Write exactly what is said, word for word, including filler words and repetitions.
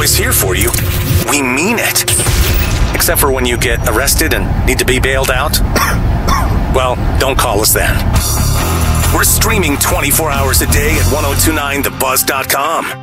always here for you. We mean it. Except for when you get arrested and need to be bailed out. Well, don't call us then. We're streaming twenty-four hours a day at ten twenty-nine the buzz dot com.